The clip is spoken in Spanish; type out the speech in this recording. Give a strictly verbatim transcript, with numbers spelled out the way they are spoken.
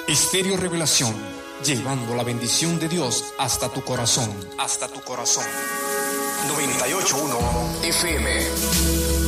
Estéreo Revelación, llevando la bendición de Dios hasta tu corazón, hasta tu corazón. noventa y ocho punto uno F M.